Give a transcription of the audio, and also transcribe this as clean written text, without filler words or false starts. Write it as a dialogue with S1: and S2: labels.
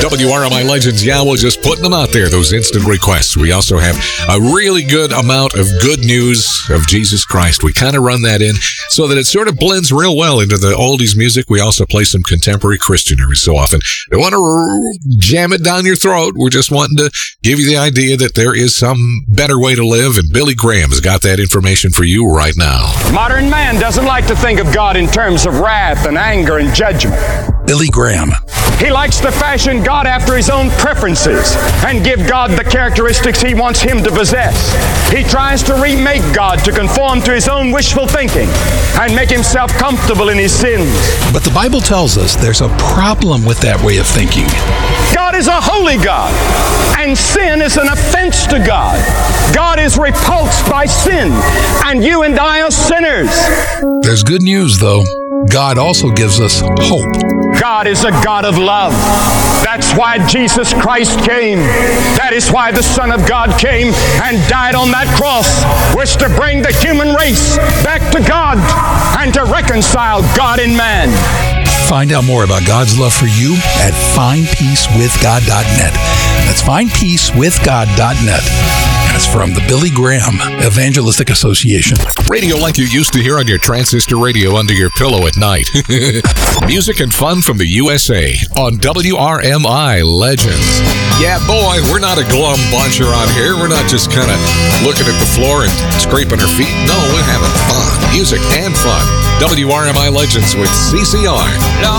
S1: WRMI Legends, yeah, we're just putting them out there, those instant requests. We also have a really good amount of good news of Jesus Christ. We kind of run that in so that it sort of blends real well into the oldies music. We also play some contemporary Christian every so often. Don't want to jam it down your throat. We're just wanting to give you the idea that there is some better way to live, and Billy Graham has got that information for you right now.
S2: Modern man doesn't like to think of God in terms of wrath and anger and judgment.
S3: Billy Graham.
S2: He likes to fashion God after his own preferences and give God the characteristics he wants him to possess. He tries to remake God to conform to his own wishful thinking and make himself comfortable in his sins.
S3: But the Bible tells us there's a problem with that way of thinking.
S2: God is a holy God, and sin is an offense to God. God is repulsed by sin, and you and I are sinners.
S3: There's good news, though. God also gives us hope.
S2: God is a God of love. That's why Jesus Christ came. That is why the Son of God came and died on that cross, was to bring the human race back to God and to reconcile God and man.
S3: Find out more about God's love for you at findpeacewithgod.net. That's findpeacewithgod.net. That's from the Billy Graham Evangelistic Association.
S1: Radio like you used to hear on your transistor radio under your pillow at night. Music and fun from the USA on WRMI Legends. Yeah, boy, we're not a glum bunch around here. We're not just kind of looking at the floor and scraping our feet. No, we're having fun. Music and fun. WRMI Legends with CCR.